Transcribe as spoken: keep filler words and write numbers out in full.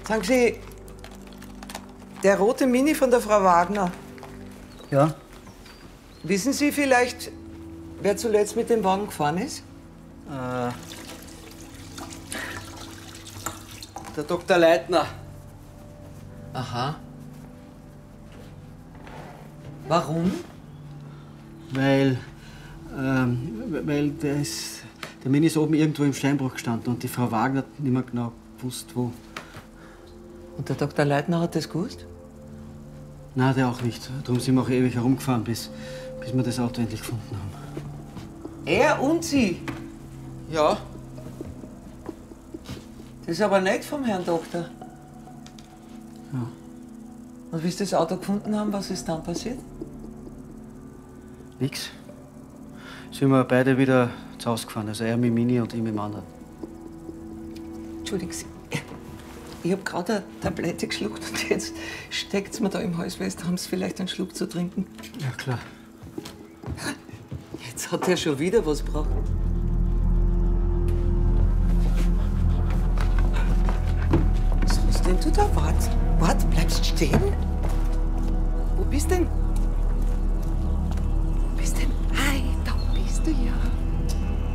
Sagen Sie, der rote Mini von der Frau Wagner. Ja? Wissen Sie vielleicht, wer zuletzt mit dem Wagen gefahren ist? Äh, der Doktor Leitner. Aha. Warum? Weil, ähm, weil der, ist, der Mini ist oben irgendwo im Steinbruch gestanden und die Frau Wagner hat nicht mehr genau gewusst, wo. Und der Doktor Leitner hat das gewusst? Nein, der auch nicht. Darum sind wir auch ewig herumgefahren, bis, bis wir das Auto endlich gefunden haben. Er und Sie? Ja. Das ist aber nett vom Herrn Doktor. Ja. Und wie Sie das Auto gefunden haben, was ist dann passiert? Nix. Sind wir beide wieder zu Hause gefahren. Also er mit dem Mini und ich mit dem anderen. Entschuldigen Sie, ich habe gerade eine Tablette geschluckt und jetzt steckt es mir da im Hals fest. Haben Sie vielleicht einen Schluck zu trinken? Ja, klar. Jetzt hat er schon wieder was gebraucht. Was hast denn du da? Wart, wart, bleibst stehen? Wo bist denn? Wo bist denn? Ei, da bist du ja.